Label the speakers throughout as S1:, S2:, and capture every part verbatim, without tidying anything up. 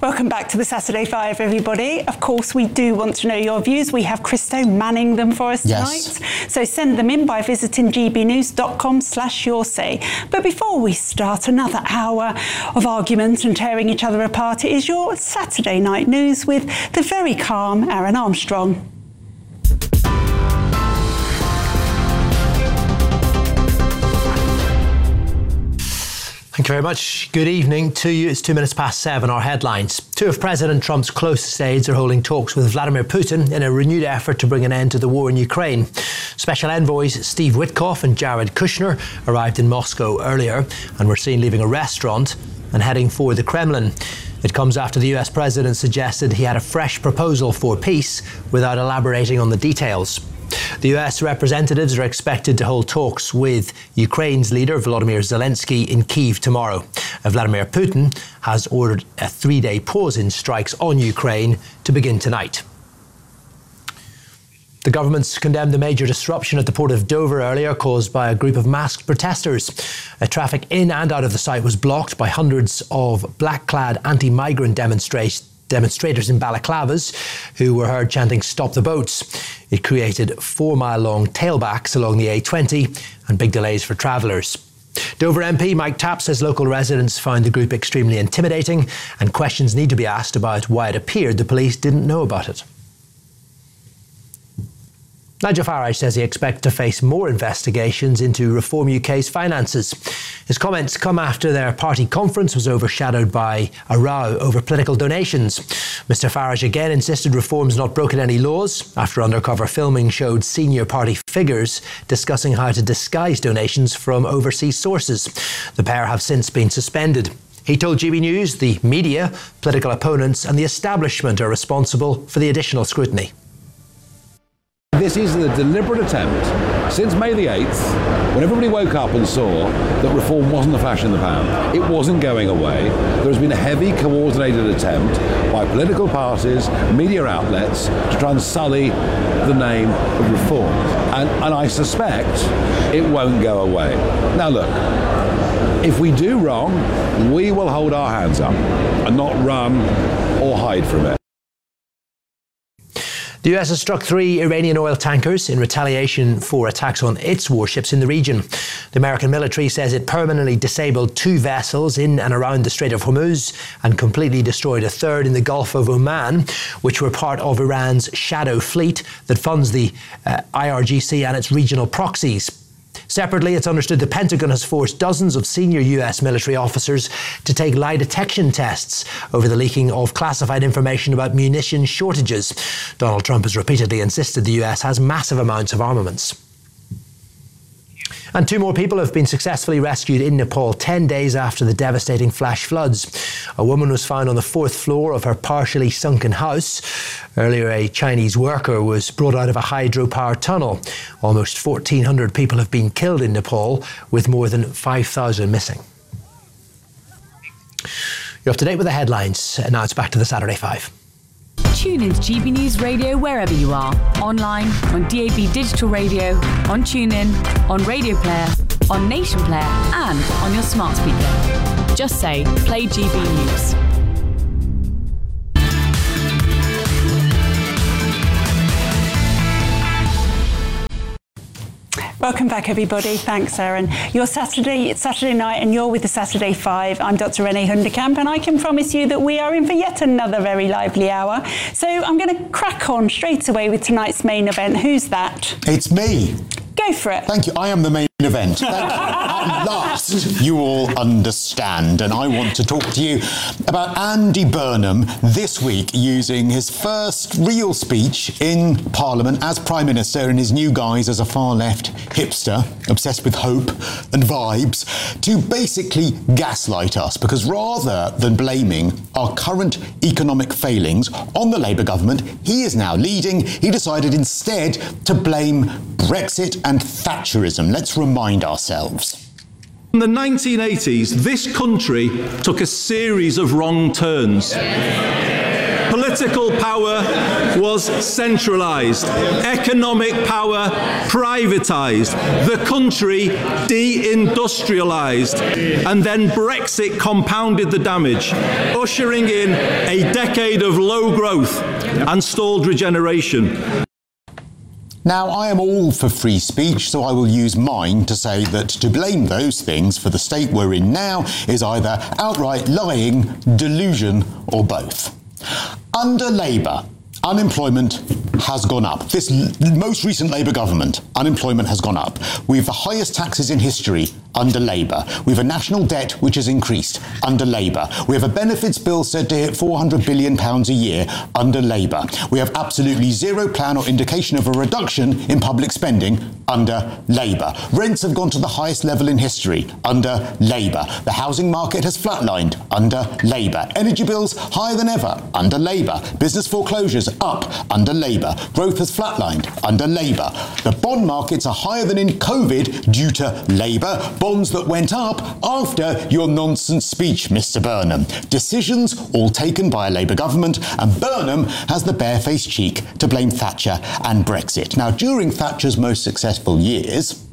S1: Welcome back to the Saturday Five, everybody. Of course, we do want to know your views. We have Christo manning them for us tonight. Yes. So send them in by visiting gbnews.com slash your say. But before we start another hour of argument and tearing each other apart, it is your Saturday night news with the very calm Aaron Armstrong.
S2: Thank you very much. Good evening to you. It's two minutes past seven. Our headlines. Two of President Trump's closest aides are holding talks with Vladimir Putin in a renewed effort to bring an end to the war in Ukraine. Special envoys Steve Witkoff and Jared Kushner arrived in Moscow earlier and were seen leaving a restaurant and heading for the Kremlin. It comes after the U S president suggested he had a fresh proposal for peace without elaborating on the details. The U S representatives are expected to hold talks with Ukraine's leader Volodymyr Zelensky in Kyiv tomorrow. Vladimir Putin has ordered a three-day pause in strikes on Ukraine to begin tonight. The government's condemned the major disruption at the port of Dover earlier caused by a group of masked protesters. A traffic in and out of the site was blocked by hundreds of black-clad anti-migrant demonstrators. demonstrators in balaclavas who were heard chanting "Stop the boats." It created four-mile-long tailbacks along the A twenty and big delays for travellers. Dover M P Mike Tapp says local residents found the group extremely intimidating and questions need to be asked about why it appeared the police didn't know about it. Nigel Farage says he expects to face more investigations into Reform U K's finances. His comments come after their party conference was overshadowed by a row over political donations. Mister Farage again insisted Reform's not broken any laws after undercover filming showed senior party figures discussing how to disguise donations from overseas sources. The pair have since been suspended. He told G B News the media, political opponents and the establishment are responsible for the additional scrutiny.
S3: This is a deliberate attempt since May the eighth, when everybody woke up and saw that Reform wasn't a flash in the pan. It wasn't going away. There has been a heavy coordinated attempt by political parties, media outlets to try and sully the name of Reform. And, and I suspect it won't go away. Now look, if we do wrong, we will hold our hands up and not run or hide from it.
S2: The U S has struck three Iranian oil tankers in retaliation for attacks on its warships in the region. The American military says it permanently disabled two vessels in and around the Strait of Hormuz and completely destroyed a third in the Gulf of Oman, which were part of Iran's shadow fleet that funds the uh, I R G C and its regional proxies. Separately, it's understood the Pentagon has forced dozens of senior U S military officers to take lie detection tests over the leaking of classified information about munition shortages. Donald Trump has repeatedly insisted the U S has massive amounts of armaments. And two more people have been successfully rescued in Nepal ten days after the devastating flash floods. A woman was found on the fourth floor of her partially sunken house. Earlier, a Chinese worker was brought out of a hydropower tunnel. Almost fourteen hundred people have been killed in Nepal, with more than five thousand missing. You're up to date with the headlines. And now it's back to the Saturday Five.
S4: Tune into G B News Radio wherever you are. Online, on D A B Digital Radio, on TuneIn, on Radio Player, on Nation Player and on your smart speaker. Just say, play G B News.
S1: Welcome back, everybody. Thanks, Aaron. You're Saturday, it's Saturday night, and you're with the Saturday Five. I'm Doctor Renee Hundekamp, and I can promise you that we are in for yet another very lively hour. So I'm going to crack on straight away with tonight's main event. Who's that?
S5: It's me.
S1: Go for it.
S5: Thank you. I am the main event. Thank you. At last, you all understand. And I want to talk to you about Andy Burnham this week using his first real speech in Parliament as Prime Minister in his new guise as a far-left hipster, obsessed with hope and vibes, to basically gaslight us. Because rather than blaming our current economic failings on the Labour government he is now leading, he decided instead to blame Brexit and Thatcherism. Let's remind ourselves.
S6: In the nineteen eighties, this country took a series of wrong turns. Political power was centralised. Economic power privatised. The country deindustrialised. And then Brexit compounded the damage, ushering in a decade of low growth and stalled regeneration.
S5: Now, I am all for free speech, so I will use mine to say that to blame those things for the state we're in now is either outright lying, delusion, or both. Under Labour, unemployment has gone up. This l- most recent Labour government, unemployment has gone up. We have the highest taxes in history under Labour. We have a national debt which has increased under Labour. We have a benefits bill said to hit four hundred billion pounds a year under Labour. We have absolutely zero plan or indication of a reduction in public spending under Labour. Rents have gone to the highest level in history under Labour. The housing market has flatlined under Labour. Energy bills higher than ever under Labour. Business foreclosures up under Labour. Growth has flatlined under Labour. The bond markets are higher than in COVID due to Labour. Bonds that went up after your nonsense speech, Mr Burnham. Decisions all taken by a Labour government, and Burnham has the barefaced cheek to blame Thatcher and Brexit. Now, during Thatcher's most successful years,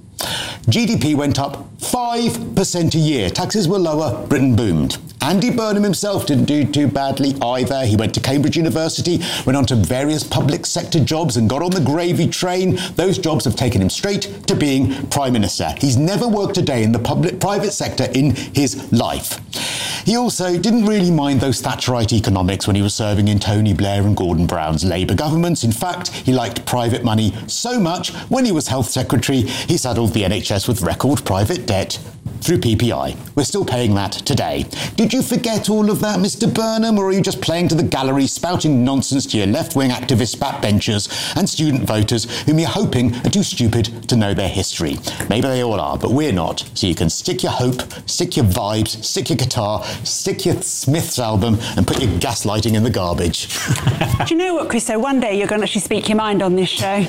S5: G D P went up five percent a year. Taxes were lower, Britain boomed. Andy Burnham himself didn't do too badly either. He went to Cambridge University, went on to various public sector jobs and got on the gravy train. Those jobs have taken him straight to being Prime Minister. He's never worked a day in the public private sector in his life. He also didn't really mind those Thatcherite economics when he was serving in Tony Blair and Gordon Brown's Labour governments. In fact, he liked private money so much, when he was Health Secretary, he saddled the N H S with record private debt through P P I. We're still paying that today. Did you forget all of that, Mr Burnham, or are you just playing to the gallery, spouting nonsense to your left-wing activist backbenchers and student voters whom you're hoping are too stupid to know their history? Maybe they all are, but we're not. So you can stick your hope, stick your vibes, stick your guitar, stick your Smiths album and put your gaslighting in the garbage.
S1: Do you know what, Christo? One day you're going to actually speak your mind on this show.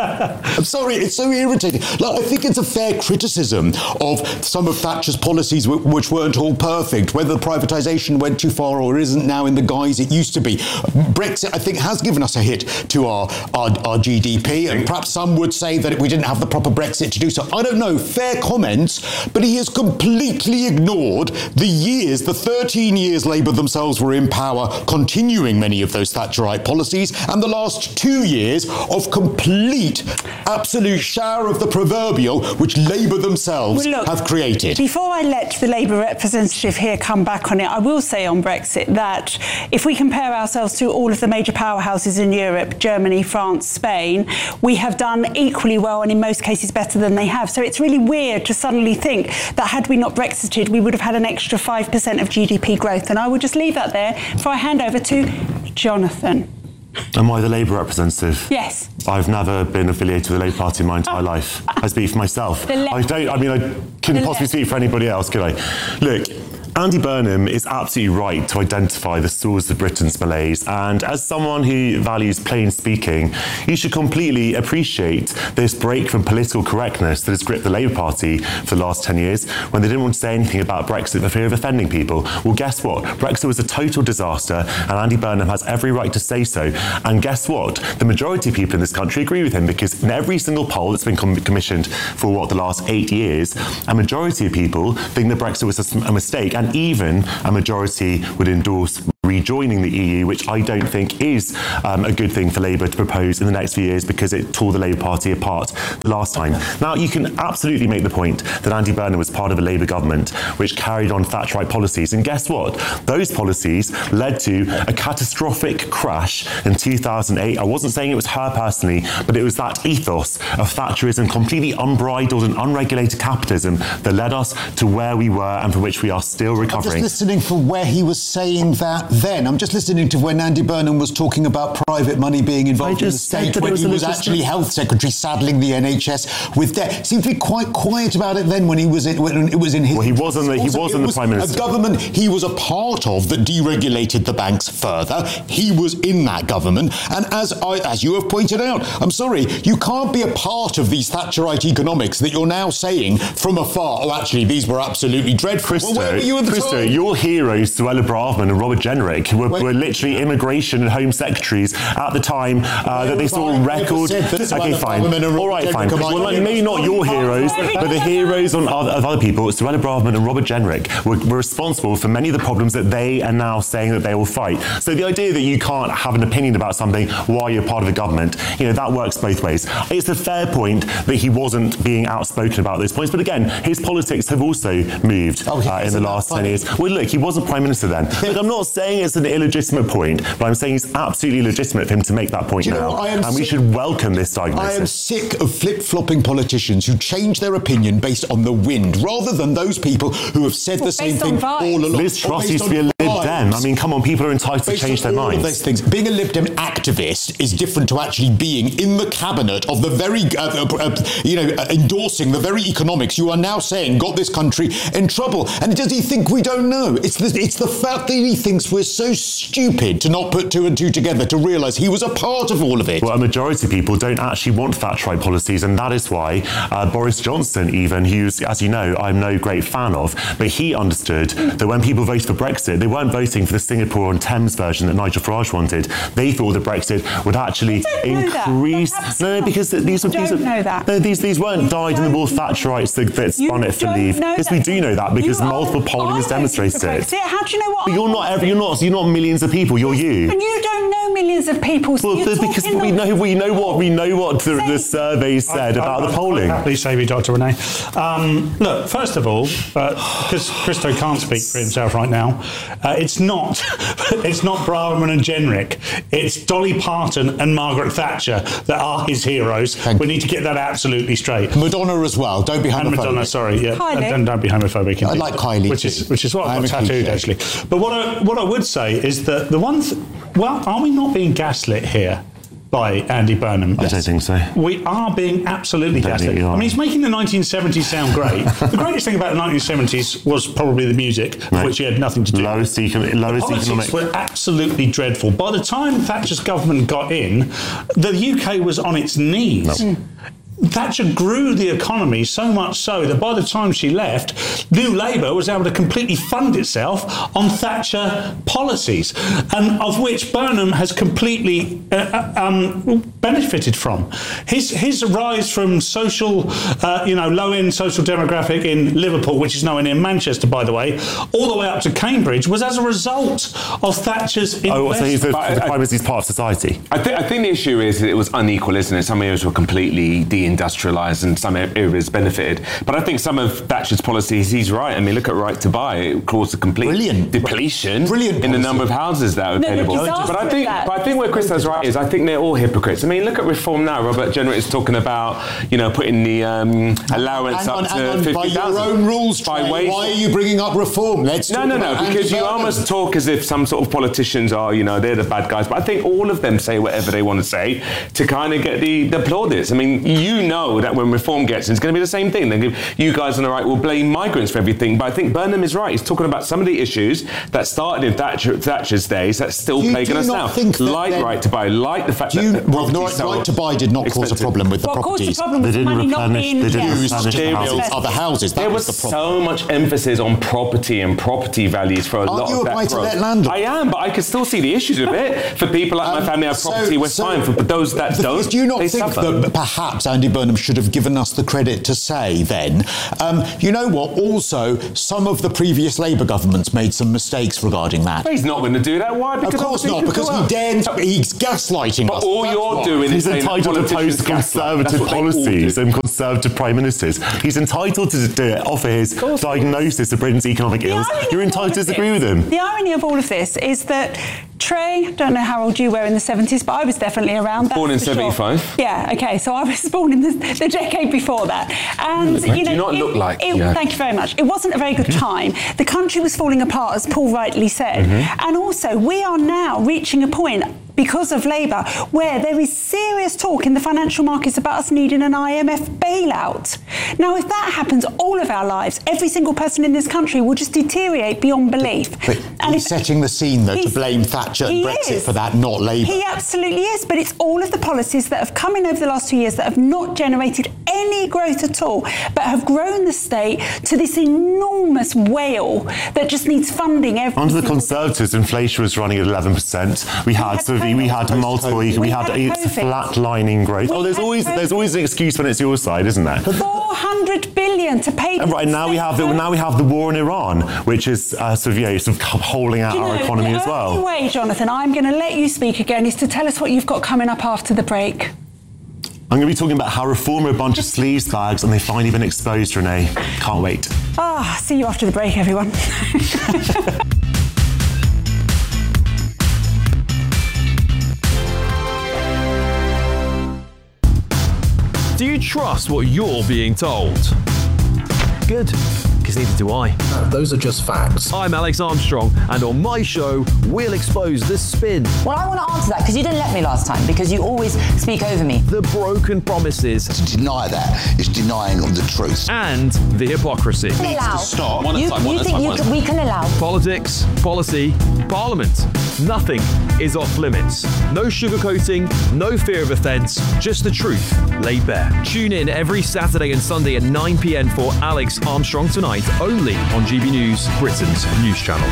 S5: I'm sorry, it's so irritating. Like, I think it's a fair criticism of some of Thatcher's policies w- which weren't all perfect, whether the privatisation went too far or isn't now in the guise it used to be. Brexit, I think, has given us a hit to our, our, our G D P, and perhaps some would say that we didn't have the proper Brexit to do so. I don't know, fair comments, but he has completely ignored the years, the thirteen years Labour themselves were in power, continuing many of those Thatcherite policies, and the last two years of complete, absolute shower of the proverbial, which Labour themselves well, look, have created.
S1: Before I let the Labour representative here come back on it, I will say on Brexit that if we compare ourselves to all of the major powerhouses in Europe, Germany, France, Spain, we have done equally well and in most cases better than they have. So it's really weird to suddenly think that had we not Brexited, we would have had an extra five percent of G D P growth. And I will just leave that there before I hand over to Jonathan.
S7: Am I the Labour representative?
S1: Yes.
S7: I've never been affiliated with the Labour Party in my entire life. I speak for myself. Le- I don't. I mean, I couldn't possibly le- speak for anybody else, could I? Look, Andy Burnham is absolutely right to identify the source of Britain's malaise, and as someone who values plain speaking, you should completely appreciate this break from political correctness that has gripped the Labour Party for the last ten years, when they didn't want to say anything about Brexit for fear of offending people. Well, guess what? Brexit was a total disaster, and Andy Burnham has every right to say so. And guess what? The majority of people in this country agree with him, because in every single poll that's been com- commissioned for, what, the last eight years, a majority of people think that Brexit was a, a mistake, and even a majority would endorse rejoining the E U, which I don't think is um, a good thing for Labour to propose in the next few years, because it tore the Labour Party apart the last time. Now, you can absolutely make the point that Andy Burnham was part of a Labour government which carried on Thatcherite policies, and guess what? Those policies led to a catastrophic crash in two thousand eight. I wasn't saying it was her personally, but it was that ethos of Thatcherism, completely unbridled and unregulated capitalism, that led us to where we were and from which we are still recovering.
S5: I'm just listening for where he was saying that then. I'm just listening to when Andy Burnham was talking about private money being involved in the state, when he was actually Health Secretary, saddling the N H S with debt. Seemed to be quite quiet about it then when he was in, when it was in his...
S7: Well, he wasn't the, he wasn't the Prime Minister.
S5: A government he was a part of that deregulated the banks further. He was in that government. And as I, as you have pointed out, I'm sorry, you can't be a part of these Thatcherite economics that you're now saying from afar, oh, actually, these were absolutely dreadful.
S7: Christo,
S5: well, where were you at the
S7: Christo,
S5: time?
S7: your heroes, Suella Braverman and Robert Jenrick, Jenrick were, were literally immigration and home secretaries at the time uh, that they saw record. Okay, fine. All right, fine. Well, like, maybe not your heroes, but the heroes on other, of other people, Suella Braverman and Robert Jenrick, were, were responsible for many of the problems that they are now saying that they will fight. So the idea that you can't have an opinion about something while you're part of the government, you know, that works both ways. It's a fair point that he wasn't being outspoken about those points, but again, his politics have also moved oh, uh, in the last ten years. Well, look, he wasn't Prime Minister then. Look, I'm not saying it's an illegitimate point, but I'm saying it's absolutely legitimate for him to make that point
S5: you
S7: now.
S5: Know, and
S7: sick, we should welcome this diagnosis.
S5: I am sick of flip-flopping politicians who change their opinion based on the wind, rather than those people who have said well, the same thing all along.
S7: Liz Truss used to be a Lib Dem. I mean, come on, people are entitled based to change their minds.
S5: Those things. Being a Lib Dem activist is different to actually being in the cabinet of the very, uh, uh, uh, you know, uh, endorsing the very economics you are now saying got this country in trouble. And does he think we don't know? It's the, it's the fact that he thinks we're so stupid to not put two and two together to realise he was a part of all of it.
S7: Well, a majority of people don't actually want Thatcherite policies, and that is why uh, Boris Johnson, even, who's, as you know, I'm no great fan of, but he understood that when people voted for Brexit, they weren't voting for the Singapore-on-Thames version that Nigel Farage wanted. They thought that Brexit would actually increase... No, no, because these are... These, are,
S1: know that.
S7: No, these, these weren't dyed-in-the-wool Thatcherites that, that spun it for leave. Yes, we do know that, because multiple polling has demonstrated it.
S1: How do you know what
S7: But you're not, every, you're, not, you're not millions of people, you're you.
S1: And you don't know millions of people. So
S7: well, because we know, we know what we know what the, the survey said I, about I, the polling.
S8: I'll happily save you, Doctor Renee. Um, look, first of all, uh, because Christo can't speak for himself right now, uh, it's not it's not Braverman and Jenrick. It's Dolly Parton and Margaret Thatcher that are his heroes. Thank we you. Need to get that absolutely straight.
S5: Madonna as well. Don't be homophobic.
S8: And Madonna, sorry, yeah, don't, don't be homophobic.
S5: I like Kylie,
S8: which
S5: too.
S8: is which is what I've got tattooed actually. But what I what I would say is that the one, th- well, are we not being gaslit here by Andy Burnham?
S7: I don't think so.
S8: We are being absolutely gaslit. I mean, he's making the nineteen seventies sound great. The greatest thing about the nineteen seventies was probably the music, of right. which he had nothing to do
S7: lowest
S8: with.
S7: Econ- lowest
S8: the politics
S7: economic...
S8: were absolutely dreadful. By the time Thatcher's government got in, the U K was on its knees. No. Thatcher grew the economy so much so that by the time she left, New Labour was able to completely fund itself on Thatcher policies, and of which Burnham has completely uh, um, benefited from. His his rise from social, uh, you know, low-end social demographic in Liverpool, which is nowhere near Manchester, by the way, all the way up to Cambridge, was as a result of Thatcher's investment.
S7: Oh, so he's the, the Prime Minister's part of society.
S9: I think I think the issue is that it was unequal, isn't it? Some areas were completely de industrialised and some areas benefited. But I think some of Thatcher's policies, he's right. I mean, look at Right to Buy. It caused a complete
S5: Brilliant.
S9: depletion
S5: Brilliant
S9: in the number of houses that are
S1: no,
S9: available. But I think but I think where Christo's right is I think they're all hypocrites. I mean, look at Reform now. Robert Jenrick is talking about, you know, putting the um, allowance
S5: hang
S9: up
S5: on,
S9: to fifty thousand.
S5: By your own rules, Trey, why are you bringing up Reform? Let's
S9: No, no, no, because you almost talk as if some sort of politicians are, you know, they're the bad guys. But I think all of them say whatever they want to say to kind of get the, the plaudits. I mean, you know that when Reform gets in, it's going to be the same thing. They give, you guys on the right will blame migrants for everything. But I think Burnham is right. He's talking about some of the issues that started in Thatcher, Thatcher's days that's still
S5: you,
S9: plaguing us now.
S5: Like
S9: Right to Buy, like the fact
S5: you,
S9: that
S5: well, no, right, right to Buy did not
S9: expensive.
S5: cause a problem with the
S1: well,
S5: properties.
S1: The problem with the money not being
S7: used
S5: to other houses. That
S9: there
S5: was,
S9: was
S5: the problem.
S9: so much emphasis on property and property values for a
S5: Aren't
S9: lot
S5: you
S9: of
S5: a
S9: that growth.
S5: buy-to-let landlord?
S9: I am, but I can still see the issues with it. For people like um, my family have property,
S5: so,
S9: we're
S5: so
S9: fine. For but those that
S5: the,
S9: don't,
S5: do you not
S9: they
S5: think
S9: suffer.
S5: that perhaps Andy Burnham should have given us the credit to say then, um, you know what, also, some of the previous Labour governments made some mistakes regarding that.
S9: He's not going to do that. Why? Because
S5: of course not, because he dared, he's gaslighting
S9: but
S5: us.
S9: all
S5: That's
S9: you're
S5: what.
S9: doing
S7: He's
S9: is
S7: entitled to post conservative policies and conservative prime ministers. He's entitled to, to offer his diagnosis of Britain's economic ills. You're entitled to disagree with him.
S1: The irony of all of this is that Trey, I don't know how old you were in the seventies, but I was definitely around.
S9: Born in seventy-five.
S1: Sure. Yeah, okay, so I was born in the, the decade before that. And, you know,
S9: do not
S1: it,
S9: look like
S1: it,
S9: yeah.
S1: Thank you very much. It wasn't a very good time. The country was falling apart, as Paul rightly said. Mm-hmm. And also, we are now reaching a point because of Labour, where there is serious talk in the financial markets about us needing an I M F bailout. Now, if that happens, all of our lives, every single person in this country will just deteriorate beyond belief.
S5: But
S1: and
S5: he's setting the scene, though, to blame Thatcher and Brexit
S1: is.
S5: for that, not Labour.
S1: He absolutely is, but it's all of the policies that have come in over the last two years that have not generated any growth at all, but have grown the state to this enormous whale that just needs funding every
S7: Under the
S1: single
S7: Conservatives, inflation was running at eleven percent. We had,
S1: had
S7: so we, we had multiple, we,
S1: We
S7: had,
S1: had
S7: it's
S1: COVID.
S7: flatlining growth.
S1: We
S7: oh, there's
S1: had
S7: always
S1: COVID.
S7: there's always an excuse when it's your side, isn't there?
S1: four hundred billion to pay.
S7: And right now we have the, now we have the war in Iran, which is uh, sort of, you know, sort of holding out
S1: Do you
S7: our
S1: know,
S7: economy
S1: the
S7: as well.
S1: only way, Jonathan, I'm going to let you speak again is to tell us what you've got coming up after the break.
S7: I'm going to be talking about how Reform are a bunch of sleaze bags and they've finally been exposed, Renee. Can't wait.
S1: Ah, see you after the break, everyone.
S10: Do you trust what you're being told? Good, because neither do I.
S11: No, those are just facts.
S10: I'm Alex Armstrong, and on my show, we'll expose the spin.
S12: Well, I want to answer that because you didn't let me last time, because you always speak over me.
S10: The broken promises.
S13: To deny that is denying the truth.
S10: And the hypocrisy.
S12: We can allow.
S13: Stop.
S12: You, you think you can, we can allow?
S10: Politics, policy, parliament. Nothing is off limits. No sugarcoating, no fear of offence, just the truth laid bare. Tune in every Saturday and Sunday at nine p.m. for Alex Armstrong Tonight, only on G B News, Britain's news channel.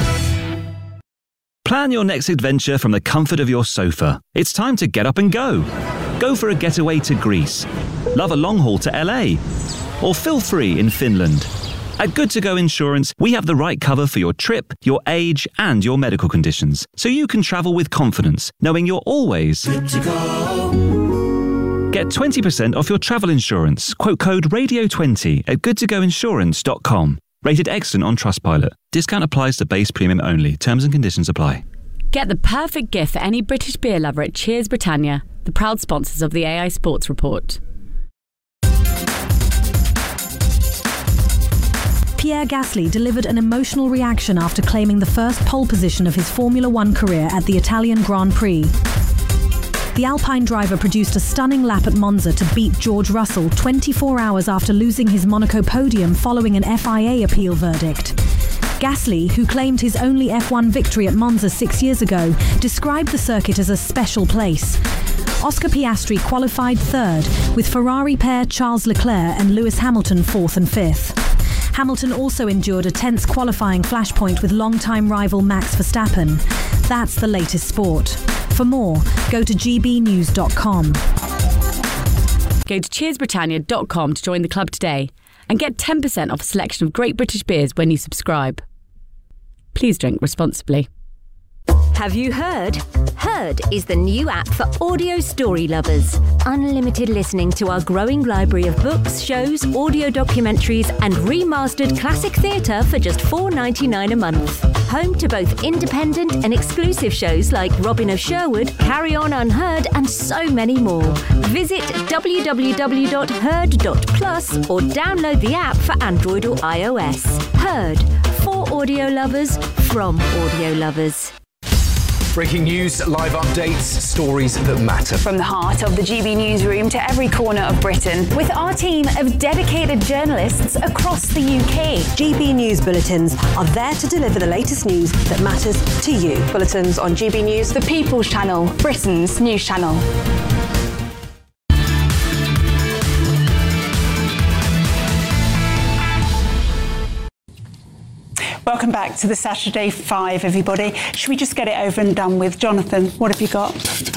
S14: Plan your next adventure from the comfort of your sofa. It's time to get up and go. Go for a getaway to Greece. Love a long haul to L A. Or feel free in Finland. At Good To Go Insurance, we have the right cover for your trip, your age, and your medical conditions, so you can travel with confidence, knowing you're always good to go. Get twenty percent off your travel insurance. Quote code radio twenty at good to go insurance dot com. Rated excellent on Trustpilot. Discount applies to base premium only. Terms and conditions apply.
S4: Get the perfect gift for any British beer lover at Cheers Britannia, the proud sponsors of the A I Sports Report.
S15: Pierre Gasly delivered an emotional reaction after claiming the first pole position of his Formula One career at the Italian Grand Prix. The Alpine driver produced a stunning lap at Monza to beat George Russell twenty-four hours after losing his Monaco podium following an F I A appeal verdict. Gasly, who claimed his only F one victory at Monza six years ago, described the circuit as a special place. Oscar Piastri qualified third, with Ferrari pair Charles Leclerc and Lewis Hamilton fourth and fifth. Hamilton also endured a tense qualifying flashpoint with longtime rival Max Verstappen. That's the latest sport. For more, go to g b news dot com.
S4: Go to cheers britannia dot com to join the club today and get ten percent off a selection of great British beers when you subscribe. Please drink responsibly.
S16: Have you heard? Heard is the new app for audio story lovers. Unlimited listening to our growing library of books, shows, audio documentaries and remastered classic theatre for just four dollars ninety-nine a month. Home to both independent and exclusive shows like Robin of Sherwood, Carry On Unheard and so many more. Visit w w w dot heard dot plus or download the app for Android or iOS. Heard, for audio lovers, from audio lovers.
S11: Breaking news, live updates, stories that matter.
S17: From the heart of the G B newsroom to every corner of Britain, with our team of dedicated journalists across the U K.
S18: G B News Bulletins are there to deliver the latest news that matters to you. Bulletins on G B News,
S17: the People's Channel, Britain's news channel.
S1: Welcome back to the Saturday Five, everybody. Should we just get it over and done with? Jonathan, what have you got?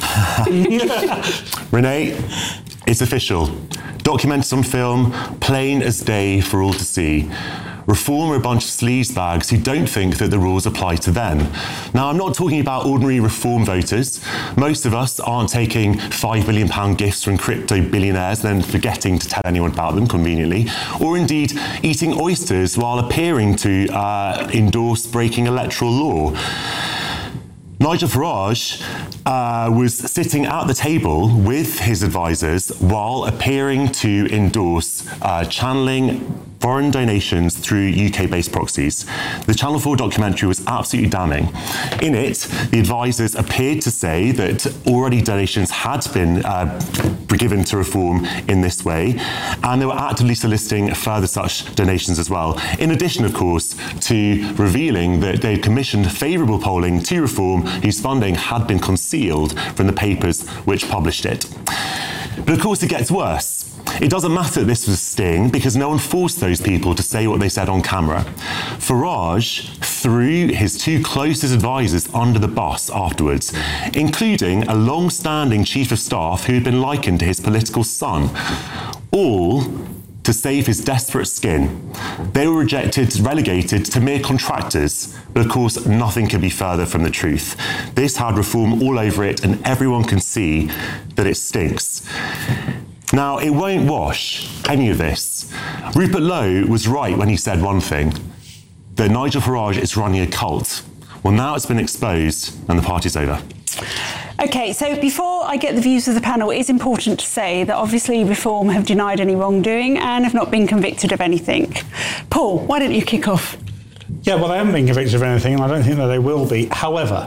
S7: Renee, it's official. Documented on film, plain as day for all to see. Reform are a bunch of sleazebags who don't think that the rules apply to them. Now, I'm not talking about ordinary Reform voters. Most of us aren't taking five billion pounds gifts from crypto billionaires and then forgetting to tell anyone about them conveniently, or indeed eating oysters while appearing to uh, endorse breaking electoral law. Nigel Farage uh, was sitting at the table with his advisors while appearing to endorse uh, channeling foreign donations through U K-based proxies. The Channel four documentary was absolutely damning. In it, the advisors appeared to say that already donations had been uh, given to Reform in this way, and they were actively soliciting further such donations as well. In addition, of course, to revealing that they'd commissioned favourable polling to Reform, whose funding had been concealed from the papers which published it. But of course, it gets worse. It doesn't matter that this was a sting because no one forced those people to say what they said on camera. Farage threw his two closest advisors under the bus afterwards, including a long-standing chief of staff who had been likened to his political son, all to save his desperate skin. They were rejected, relegated to mere contractors, but of course nothing could be further from the truth. This had Reform all over it, and everyone can see that it stinks. Now, it won't wash any of this. Rupert Lowe was right when he said one thing, that Nigel Farage is running a cult. Well, now it's been exposed and the party's over.
S1: OK, so before I get the views of the panel, it is important to say that obviously Reform have denied any wrongdoing and have not been convicted of anything. Paul, why don't you kick off?
S8: Yeah, well, they haven't been convicted of anything, and I don't think that they will be. However,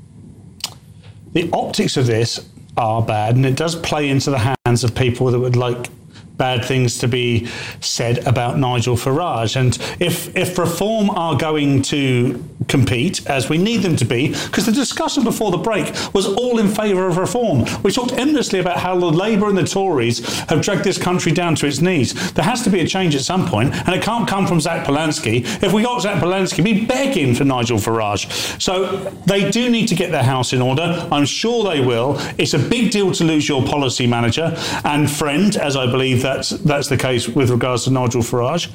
S8: the optics of this are bad, and it does play into the hands of people that would like bad things to be said about Nigel Farage. And if if Reform are going to compete, as we need them to be, because the discussion before the break was all in favour of Reform. We talked endlessly about how the Labour and the Tories have dragged this country down to its knees. There has to be a change at some point, and it can't come from Zach Polanski. If we got Zach Polanski, we'd be begging for Nigel Farage. So they do need to get their house in order. I'm sure they will. It's a big deal to lose your policy manager and friend, as I believe that's that's the case with regards to Nigel Farage.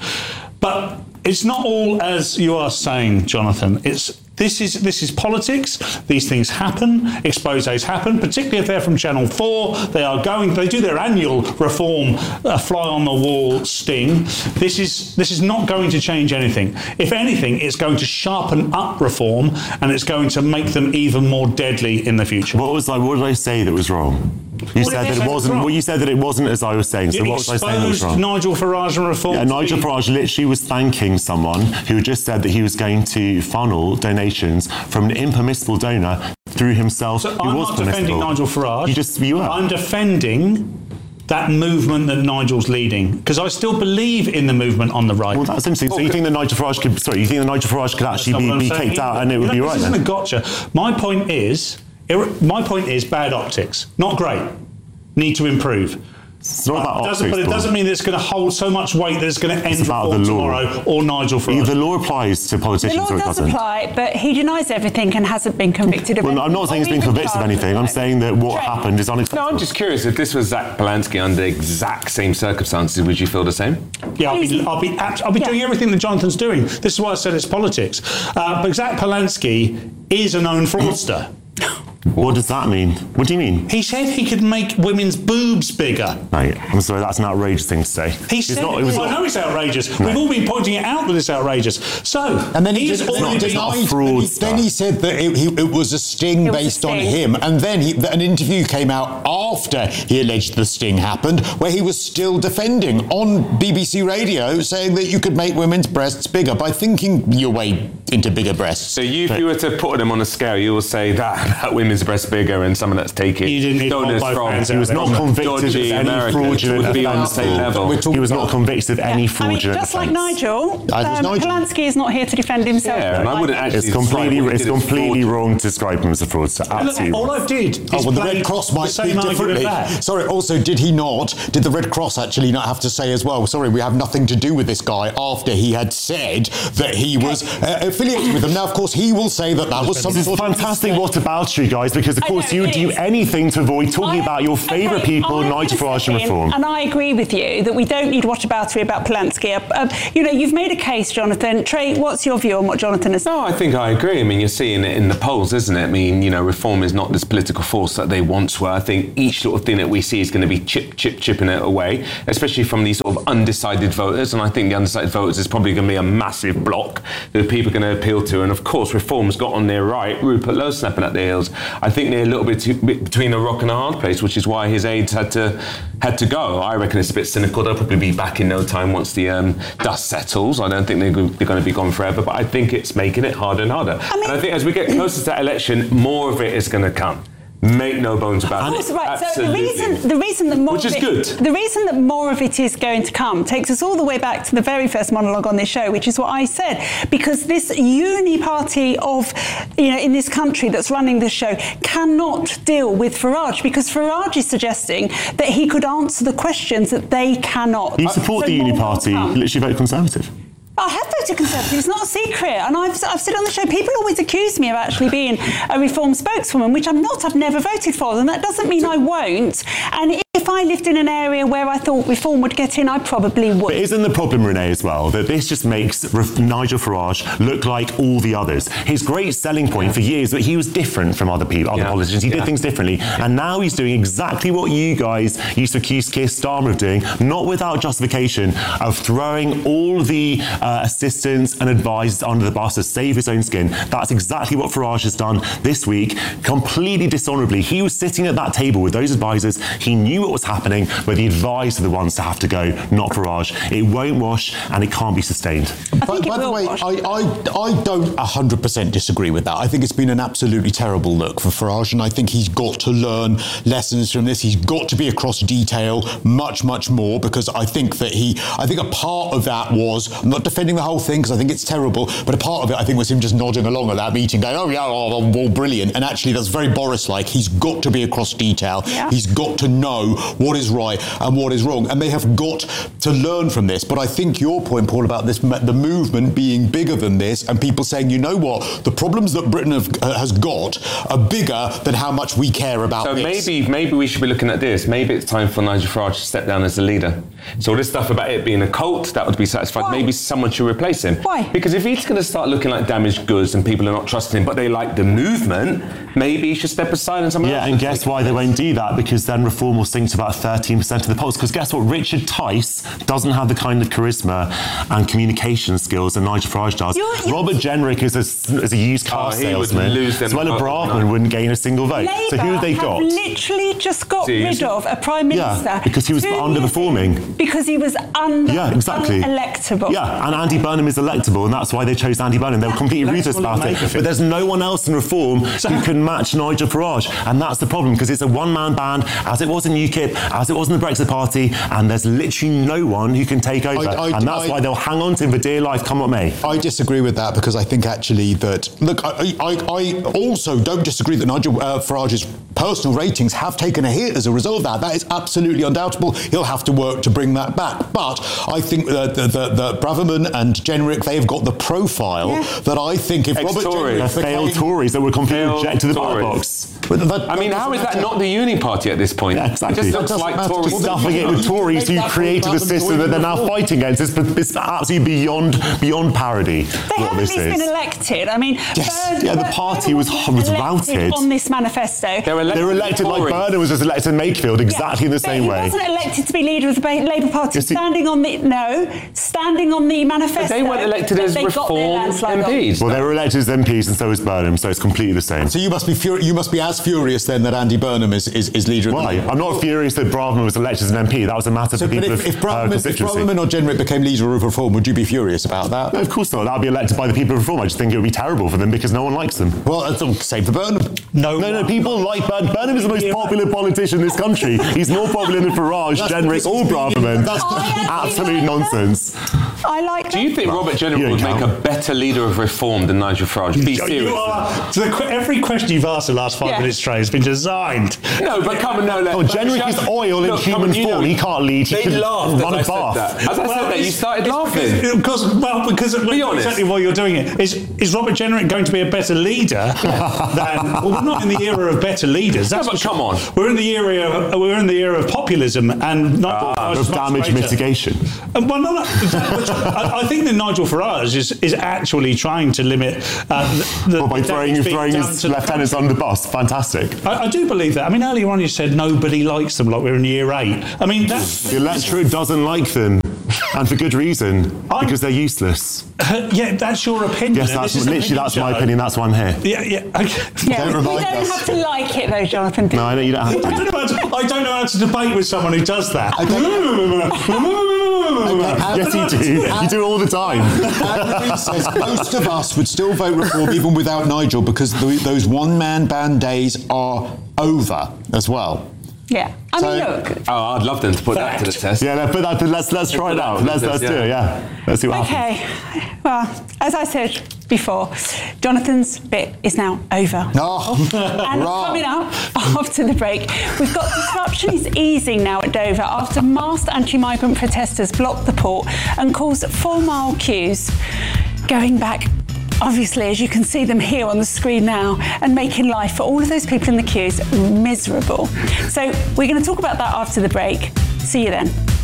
S8: But it's not all as you are saying, Jonathan. It's this is this is politics. These things happen. Exposés happen, particularly if they're from Channel four. They are going. They do their annual Reform uh, fly on the wall sting. This is this is not going to change anything. If anything, it's going to sharpen up Reform, and it's going to make them even more deadly in the future.
S7: What was like? What did I say that was wrong? You
S8: What
S7: said
S8: did
S7: that
S8: I
S7: it
S8: say
S7: wasn't.
S8: was
S7: Well, you said that it wasn't as I was saying. So
S8: You
S7: what was I saying that was
S8: exposed
S7: wrong?
S8: Nigel Farage and Reform.
S7: Yeah,
S8: to
S7: Nigel
S8: be-
S7: Farage literally was thanking someone who just said that he was going to funnel donations from an impermissible donor through himself,
S8: So
S7: who
S8: I'm
S7: was
S8: not
S7: permissible.
S8: defending Nigel Farage.
S7: You just you are.
S8: I'm defending that movement that Nigel's leading, because I still believe in the movement on the right.
S7: Well, that's interesting. So you think that Nigel Farage could? Sorry, you think that Nigel Farage could
S8: That's not
S7: actually
S8: what
S7: be,
S8: I'm
S7: be
S8: saying.
S7: kicked out and it
S8: You
S7: would
S8: know,
S7: be
S8: this
S7: right
S8: isn't
S7: then?
S8: a gotcha. My point is, my point is bad optics. Not great. Need to improve.
S7: It's not
S8: But
S7: about
S8: it doesn't,
S7: optics,
S8: but it
S7: Paul.
S8: doesn't mean that it's going to hold so much weight that it's going to end
S7: It's about
S8: Reform
S7: the law.
S8: tomorrow or Nigel Farage.
S7: The law applies to
S1: The
S7: politicians,
S1: law
S7: or it
S1: does
S7: doesn't.
S1: apply, but he denies everything and hasn't been convicted of
S7: Well,
S1: anything.
S7: I'm not saying he's
S1: or
S7: been
S1: even
S7: convicted of
S1: charged
S7: anything.
S1: with
S7: I'm
S1: it.
S7: saying that what
S1: Trent.
S7: happened is unacceptable.
S9: No, I'm just curious, if this was Zach Polanski under the exact same circumstances, would you feel the same?
S8: Yeah, I'll be, I'll be, abs- I'll be doing everything that Jonathan's doing. This is why I said it's politics. Uh, but Zach Polanski is a known fraudster.
S7: What does that mean? What do you mean?
S8: He said he could make women's boobs bigger.
S7: Mate, I'm sorry, that's an outrageous thing to say.
S8: He
S7: It's
S8: said,
S7: not- it was
S8: well, I
S7: not-
S8: know it's outrageous.
S7: No.
S8: We've all been pointing it out that it's outrageous. So,
S5: And then he,
S8: he's
S5: just, then he
S8: already
S5: denied,
S8: been...
S5: then he, then he said that it, he, it was a sting
S1: It was a
S5: based on
S1: sting.
S5: him. And then he, an interview came out after he alleged the sting happened, where he was still defending on B B C Radio, saying that you could make women's breasts bigger by thinking your way into bigger breasts.
S9: So you, if you were to put them on a scale, you will say that about women's breasts bigger and someone that's taking
S8: You didn't need to
S9: donors
S8: hold both
S9: from
S8: hands
S7: He was
S8: out
S7: not
S8: there.
S7: convicted of
S9: dodgy
S7: any
S9: Americans
S7: fraudulent
S9: would be on the
S7: offence.
S9: same level.
S5: We're talking
S7: He was not
S5: about-
S7: convicted of any
S1: I mean,
S7: fraudulent
S1: just like
S7: offence.
S1: Nigel,
S5: That was
S1: um,
S5: Nigel.
S1: Polanski is not here to defend himself.
S9: Yeah, and I wouldn't actually
S7: It's completely,
S9: describe what
S7: it's
S9: he did as
S7: completely
S9: fraud.
S7: wrong to describe him as a fraudster.
S8: Look,
S7: Absolutely.
S8: all
S7: wrong.
S8: I did is
S5: Oh, well, the
S8: play
S5: Red Cross might
S8: the same
S5: speak
S8: argument
S5: differently.
S8: back.
S5: Sorry, also, did he not, did the Red Cross actually not have to say as well, sorry, we have nothing to do with this guy after he had said that he was uh, affiliated with them? Now, of course, he will say that that was some
S7: This is
S5: sort of
S7: fantastic whataboutery, apologise because, of course, you would do anything to avoid talking I, about your favourite okay, people, I'm Nigel Farage and Reform.
S1: And I agree with you that we don't need whataboutery about Polanski. Uh, you know, you've made a case, Jonathan. Trey, what's your view on what Jonathan has said?
S9: No, I think I agree. I mean, you're seeing it in the polls, isn't it? I mean, you know, Reform is not this political force that they once were. I think each sort of thing that we see is going to be chip, chip, chipping it away, especially from these sort of undecided voters. And I think the undecided voters is probably going to be a massive block that people are going to appeal to. And of course, Reform's got on their right Rupert Lowe snapping at their heels. I think they're a little bit too, between a rock and a hard place, which is why his aides had to had to go. I reckon it's a bit cynical. They'll probably be back in no time once the um, dust settles. I don't think they're, they're going to be gone forever, but I think it's making it harder and harder. I mean, and I think as we get closer to that election, more of it is going to come. Make no bones about it.
S1: Right. So the reason, the reason that more
S9: Which is
S1: of it,
S9: good.
S1: the reason that more of it is going to come takes us all the way back to the very first monologue on this show, which is what I said, because this uni party of, you know, in this country that's running this show cannot deal with Farage, because Farage is suggesting that he could answer the questions that they cannot.
S7: You support
S1: so
S7: the uni party, you literally vote Conservative.
S1: I have voted Conservative, it's not a secret, and I've, I've said on the show, people always accuse me of actually being a Reform spokeswoman, which I'm not. I've never voted for them. That doesn't mean I won't. And if I lived in an area where I thought Reform would get in, I probably would.
S7: But isn't the problem, Renee, as well, that this just makes Nigel Farage look like all the others? His great selling point for years that he was different from other people, other yeah. politicians. He yeah. did things differently, and now he's doing exactly what you guys used to accuse Keir Starmer of doing, not without justification, of throwing all the uh, assistants and advisors under the bus to save his own skin. That's exactly what Farage has done this week, completely dishonourably. He was sitting at that table with those advisors. He knew what was happening, but the advisors are the ones to have to go, not Farage. It won't wash, and it can't be sustained.
S5: I by by the way, I, I, I don't one hundred percent disagree with that. I think it's been an absolutely terrible look for Farage, and I think he's got to learn lessons from this. He's got to be across detail much, much more, because I think that he, I think a part of that was, I'm not defending the whole thing because I think it's terrible, but a part of it I think was him just nodding along at that meeting going, oh yeah, oh, all brilliant. And actually that's very Boris-like. He's got to be across detail. Yeah. He's got to know what is right and what is wrong. And they have got to learn from this. But I think your point, Paul, about this, the movement being bigger than this and people saying, you know what, the problems that Britain have, uh, has got are bigger than how much we care about
S9: so
S5: this.
S9: So maybe, maybe we should be looking at this. Maybe it's time for Nigel Farage to step down as a leader. So all this stuff about it being a cult, that would be satisfied. Why? Maybe someone should replace him.
S1: Why?
S9: Because if he's going to start looking like damaged goods and people are not trusting him, but they like the movement, maybe he should step aside and someone
S7: yeah,
S9: else.
S7: Yeah, and guess why they won't do that? Because then Reform will sink to about thirteen percent of the polls. Because guess what? Richard Tice doesn't have the kind of charisma and communication skills that Nigel Farage does. You're, you're Robert Jenrick is a, is a used car oh, salesman. Suella Braverman wouldn't gain a single vote.
S1: Labour
S7: so who have they got?
S1: Literally just got See, rid of a Prime Minister.
S7: Yeah, because he was underperforming.
S1: Because he was under
S7: yeah, exactly.
S1: unelectable.
S7: Yeah, and Andy Burnham is electable, and that's why they chose Andy Burnham. They were completely ruthless about it. But there's no one else in Reform so, who can match Nigel Farage. And that's the problem, because it's a one-man band, as it was in UKIP, as it was in the Brexit Party, and there's literally no one who can take over. I, I, and that's I, why they'll hang on to him for dear life, come what may.
S5: I disagree with that, because I think actually that... Look, I, I, I also don't disagree that Nigel uh, Farage's personal ratings have taken a hit as a result of that. That is absolutely undoubtable. He'll have to work to bring that back. But I think that the, the, the Braverman and Jenrick, they've got the profile yeah. that I think if Robert Jenrick...
S7: They're failed Tories that were completely rejected the ballot box.
S9: But that, I mean, how is that matter. not the uni party at this point?
S7: Yeah, exactly.
S9: It just looks like Tories.
S7: Stuffing it with Tories who created a system that they're now fighting against. It's, it's absolutely beyond beyond parody.
S1: They haven't at least been elected. I mean,
S7: yes.
S1: Bird,
S7: yeah, the party was, was routed.
S1: On this manifesto.
S7: They were elected, they were elected like Burnham was just elected in Makefield, exactly yeah, in the same
S1: he
S7: way.
S1: He wasn't elected to be leader of the Labour Party, yes, standing he, on the, no, standing on the manifesto.
S9: But they weren't elected as Reform M Ps.
S7: Well, they were elected as M Ps and so was Burnham, so it's completely the same.
S5: So you must be furi- you must be as furious then that Andy Burnham is, is, is leader
S7: Why?
S5: of the...
S7: I'm not furious that Braverman was elected as an M P. That was a matter
S5: so,
S7: for people
S5: if,
S7: of
S5: if Braverman,
S7: uh, constituency.
S5: If Braverman or Jenrick became leader of Reform, would you be furious about that?
S7: No, of course not. That would be elected by the people of Reform. I just think it would be terrible for them because no one likes them.
S5: Well, that's same for Burnham.
S7: No, no, no. People like Burnham. Burnham is the most popular politician in this country. He's more popular than Farage, Jenrick or Braverman. That's absolute nonsense.
S1: I like
S9: Do you think Robert Jenner would make a better leader of reform than Nigel Farage? Be serious.
S8: You are, so the, every question you've asked the last five yeah. minutes, Trey, has been designed.
S9: No, but come on, no.
S7: Oh, Jenrick is oil in look, human form. Know, he can't lead. He can run a bath.
S9: That. As I well, said that, you started
S8: it's
S9: laughing.
S8: Because, well, because
S9: be honest.
S8: Exactly why you're doing it. Is, is Robert Jenrick going to be a better leader than... Well, we're not in the era of better leaders. That's
S9: no, but come on.
S8: We're in the era of, we're in the era of populism and... Nigel
S7: ah, of damage greater. mitigation.
S8: And, well, no, no, I, I think that Nigel Farage is, is actually trying to limit... Uh, the,
S7: well, by
S8: the
S7: throwing, throwing his lieutenants under the bus. Fantastic.
S8: I, I do believe that. I mean, earlier on you said nobody likes them like we're in year eight. I mean, that's...
S7: The electorate doesn't like them. And for good reason. I'm, because they're useless.
S8: Uh, yeah, that's your opinion.
S7: Yes, that's literally opinion that's show. my opinion. That's why I'm here.
S8: Yeah, yeah. Okay.
S1: yeah don't you don't us. have to like it though, Jonathan.
S7: No, I know you don't have to.
S8: I don't know how to, I don't know how to debate with someone who does that.
S5: Okay.
S7: okay. Yes, you do. You do it all the time.
S5: Anne says most of us would still vote reform even without Nigel because the, those one-man band days are over as well.
S1: Yeah, I
S5: so,
S1: mean, look.
S9: Oh, I'd love them to put Fact. that to the test.
S7: Yeah, no, put that. To, let's let's try it out. Let's let's yeah. do it. Yeah, let's see what
S1: okay.
S7: happens.
S1: Okay. Well, as I said before, Jonathan's bit is now over.
S5: Oh,
S1: and
S5: right.
S1: coming up after the break, we've got disruption is easing now at Dover after masked anti-migrant protesters blocked the port and caused four-mile queues, going back. Obviously, as you can see them here on the screen now, and making life for all of those people in the queues miserable. So we're going to talk about that after the break. See you then.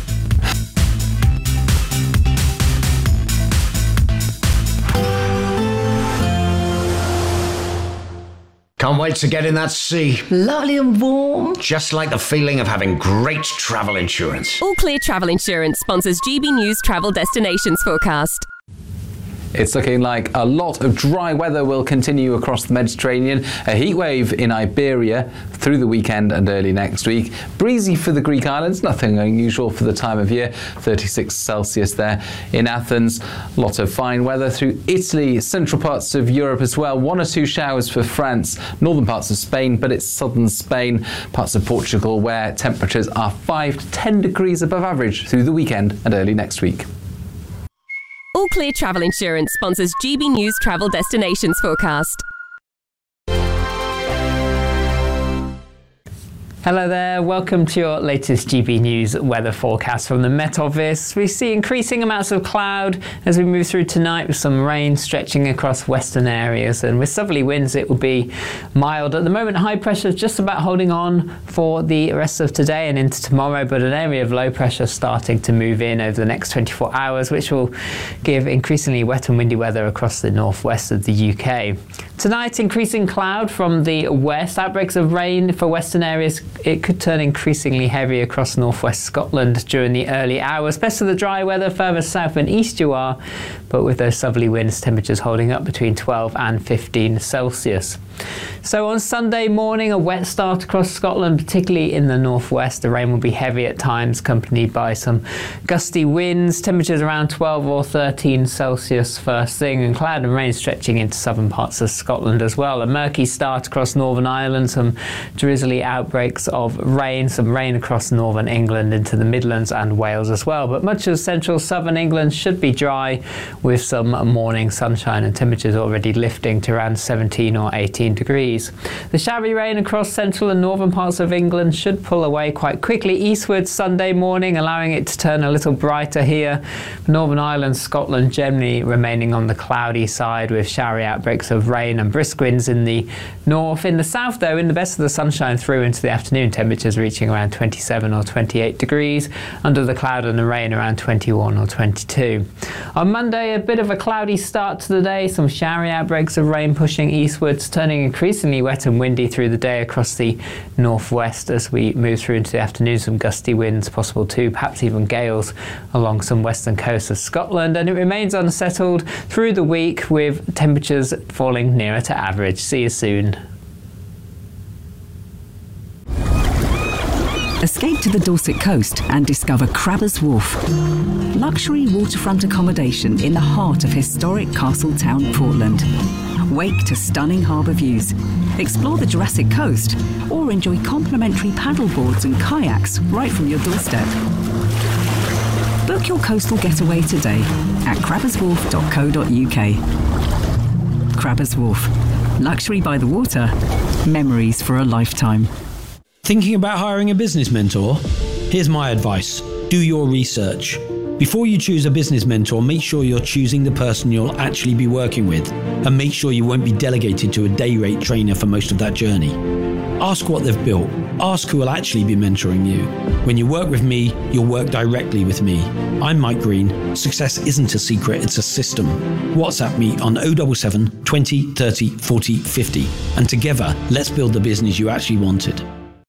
S19: Can't wait to get in that sea.
S20: Lovely and warm.
S19: Just like the feeling of having great travel insurance.
S21: All Clear Travel Insurance sponsors G B News Travel Destinations Forecast.
S22: It's looking like a lot of dry weather will continue across the Mediterranean. A heat wave in Iberia through the weekend and early next week. Breezy for the Greek islands, nothing unusual for the time of year. thirty-six Celsius there in Athens. A lot of fine weather through Italy, central parts of Europe as well. One or two showers for France, northern parts of Spain, but it's southern Spain, parts of Portugal where temperatures are five to ten degrees above average through the weekend and early next week.
S21: All Clear Travel Insurance sponsors G B News Travel Destinations Forecast.
S23: Hello there, welcome to your latest G B News weather forecast from the Met Office. We see increasing amounts of cloud as we move through tonight with some rain stretching across western areas, and with southerly winds it will be mild. At the moment high pressure is just about holding on for the rest of today and into tomorrow, but an area of low pressure starting to move in over the next twenty-four hours, which will give increasingly wet and windy weather across the northwest of the U K. Tonight increasing cloud from the west, outbreaks of rain for western areas. It could turn increasingly heavy across northwest Scotland during the early hours. Best of the dry weather further south and east you are, but with those southerly winds, temperatures holding up between twelve and fifteen Celsius. So on Sunday morning, a wet start across Scotland, particularly in the northwest. The rain will be heavy at times, accompanied by some gusty winds. Temperatures around twelve or thirteen Celsius first thing, and cloud and rain stretching into southern parts of Scotland as well. A murky start across Northern Ireland, some drizzly outbreaks of rain, some rain across northern England into the Midlands and Wales as well. But much of central southern England should be dry with some morning sunshine, and temperatures already lifting to around seventeen or eighteen degrees. The showery rain across central and northern parts of England should pull away quite quickly eastwards Sunday morning, allowing it to turn a little brighter here. Northern Ireland, Scotland generally remaining on the cloudy side with showery outbreaks of rain and brisk winds in the north. In the south though, in the best of the sunshine through into the afternoon, temperatures reaching around twenty-seven or twenty-eight degrees. Under the cloud and the rain around twenty-one or twenty-two. On Monday, a bit of a cloudy start to the day, some showery outbreaks of rain pushing eastwards, turning increasingly wet and windy through the day across the northwest as we move through into the afternoon. Some gusty winds possible too, perhaps even gales along some western coast of Scotland, and it remains unsettled through the week with temperatures falling nearer to average. See you soon.
S24: Escape to the Dorset coast and discover Crabbers Wharf. Luxury waterfront accommodation in the heart of historic Castletown, Portland. Wake to stunning harbour views. Explore the Jurassic Coast or enjoy complimentary paddleboards and kayaks right from your doorstep. Book your coastal getaway today at crabbers wharf dot co dot uk. Crabbers Wharf. Luxury by the water. Memories for a lifetime.
S2: Thinking about hiring a business mentor? Here's my advice. Do your research. Before you choose a business mentor, make sure you're choosing the person you'll actually be working with, and make sure you won't be delegated to a day rate trainer for most of that journey. Ask what they've built. Ask who will actually be mentoring you. When you work with me, you'll work directly with me. I'm Mike Green. Success isn't a secret, it's a system. WhatsApp me on oh seven seven, twenty, thirty, forty, fifty. And together, let's build the business you actually wanted.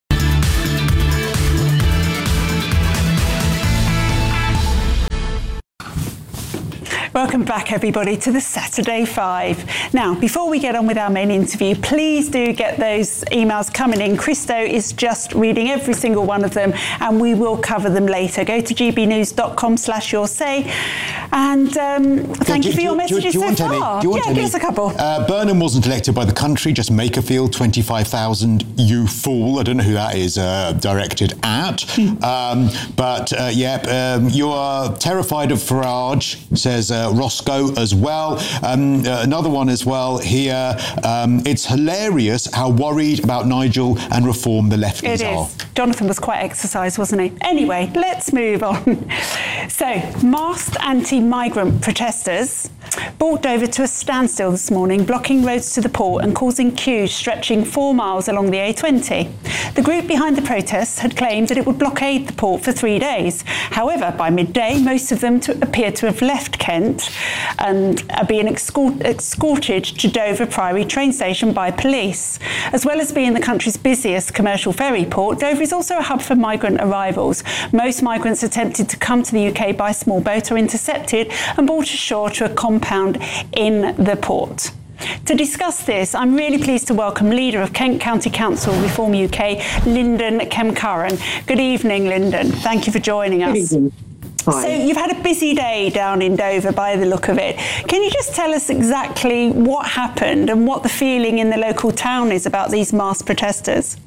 S1: Welcome back, everybody, to the Saturday Five. Now, before we get on with our main interview, please do get those emails coming in. Christo is just reading every single one of them, and we will cover them later. Go to g b news dot com slash your say, and um, thank
S5: do,
S1: you for
S5: do,
S1: your
S5: do,
S1: messages
S5: do, do you
S1: so
S5: want any?
S1: far.
S5: Do you want
S1: yeah,
S5: any?
S1: give us a couple.
S5: Uh, Burnham wasn't elected by the country, just Makerfield, twenty-five thousand, you fool. I don't know who that is uh, directed at. um, but, uh, yeah, um, you are terrified of Farage, says uh, Roscoe as well. Um, uh, another one as well here. Um, it's hilarious how worried about Nigel and reform the lefties
S1: It
S5: are.
S1: is. Jonathan was quite exercised, wasn't he? Anyway, let's move on. So, masked anti-migrant protesters brought Dover to a standstill this morning, blocking roads to the port and causing queues stretching four miles along the A twenty. The group behind the protests had claimed that it would blockade the port for three days. However, by midday, most of them to appear to have left Kent and are being escort- escorted to Dover Priory train station by police. As well as being the country's busiest commercial ferry port, Dover is also a hub for migrant arrivals. Most migrants attempted to come to the U K by small boat are intercepted and brought ashore to a compound in the port. To discuss this, I'm really pleased to welcome Leader of Kent County Council Reform U K, Lyndon Kemkaran. Good evening, Lyndon. Thank you for joining us.
S3: Good evening. Hi.
S1: So you've had a busy day down in Dover by the look of it. Can you just tell us exactly what happened and what the feeling in the local town is about these masked protesters?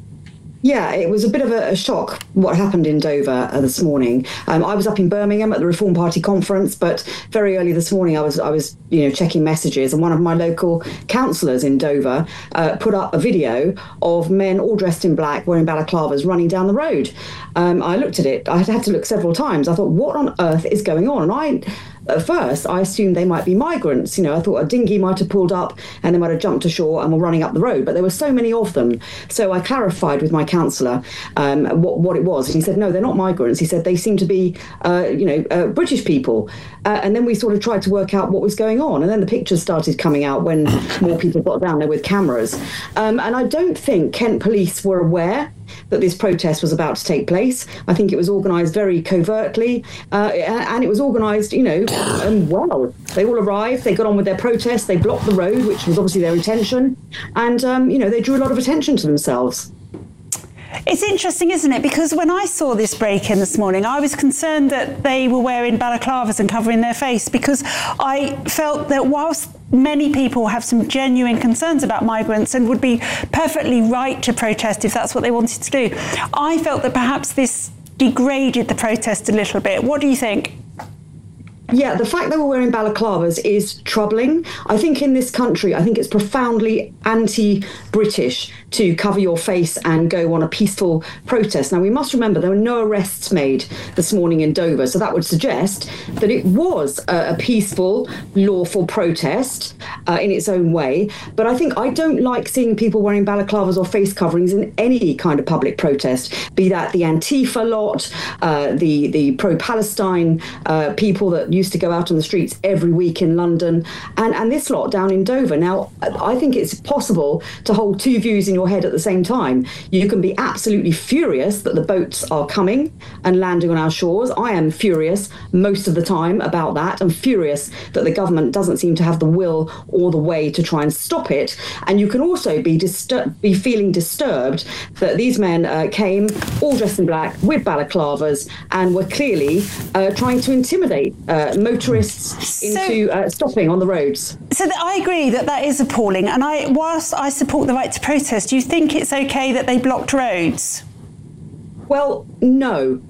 S3: Yeah, it was a bit of a, a shock what happened in Dover uh, this morning. Um, I was up in Birmingham at the Reform Party conference, but very early this morning I was, I was, you know, checking messages, and one of my local councillors in Dover uh, put up a video of men all dressed in black, wearing balaclavas, running down the road. Um, I looked at it. I had to look several times. I thought, what on earth is going on? And I. At first, I assumed they might be migrants. You know, I thought a dinghy might have pulled up and they might have jumped ashore and were running up the road. But there were so many of them. So I clarified with my councillor um, what, what it was. And he said, no, they're not migrants. He said they seem to be, uh, you know, uh, British people. Uh, and then we sort of tried to work out what was going on. And then the pictures started coming out when more people got down there with cameras. Um, and I don't think Kent Police were aware that this protest was about to take place. I think it was organised very covertly, uh, and it was organised, you know, um, well. They all arrived, they got on with their protest, they blocked the road, which was obviously their intention, and, um, you know, they drew a lot of attention to themselves.
S1: It's interesting, isn't it? Because when I saw this break-in this morning, I was concerned that they were wearing balaclavas and covering their face, because I felt that whilst many people have some genuine concerns about migrants and would be perfectly right to protest if that's what they wanted to do, I felt that perhaps this degraded the protest a little bit. What do you think?
S3: Yeah, the fact they were wearing balaclavas is troubling. I think in this country, I think it's profoundly anti-British to cover your face and go on a peaceful protest. Now, we must remember there were no arrests made this morning in Dover, so that would suggest that it was a, a peaceful, lawful protest uh, in its own way. But I think I don't like seeing people wearing balaclavas or face coverings in any kind of public protest, be that the Antifa lot, uh, the, the pro-Palestine uh, people that used to go out on the streets every week in London, and, and this lot down in Dover. Now, I think it's possible to hold two views in your head at the same time. You can be absolutely furious that the boats are coming and landing on our shores. I am furious most of the time about that, and furious that the government doesn't seem to have the will or the way to try and stop it. And you can also be distur- be feeling disturbed that these men uh, came all dressed in black with balaclavas and were clearly uh, trying to intimidate uh, motorists into so, uh, stopping on the roads.
S1: So that I agree that that is appalling. And I, whilst I support the right to protest, do you think it's okay that they blocked roads?
S3: Well, no.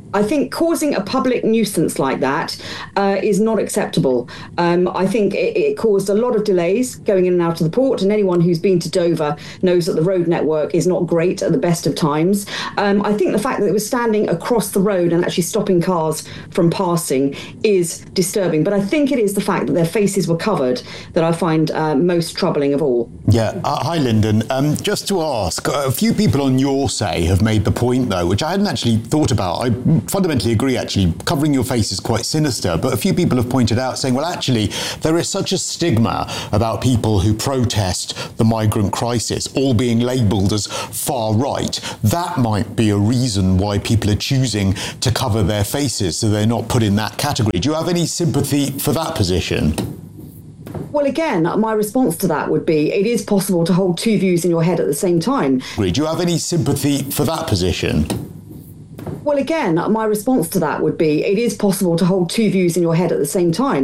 S3: I think causing a public nuisance like that uh, is not acceptable. Um, I think it, it caused a lot of delays going in and out of the port, and anyone who's been to Dover knows that the road network is not great at the best of times. Um, I think the fact that it was standing across the road and actually stopping cars from passing is disturbing. But I think it is the fact that their faces were covered that I find uh, most troubling of all.
S5: Yeah. Uh, hi, Lyndon. Um, just to ask, a few people on your say have made the point, though, which I hadn't actually thought about. I fundamentally agree, actually. Covering your face is quite sinister, but a few people have pointed out saying, well, actually, there is such a stigma about people who protest the migrant crisis, all being labelled as far right. That might be a reason why people are choosing to cover their faces, so they're not put in that category. Do you have any sympathy for that position?
S3: Well, again, my response to that would be it is possible to hold two views in your head at the same time.
S5: Do you have any sympathy for that position?
S3: Well, again, my response to that would be it is possible to hold two views in your head at the same time.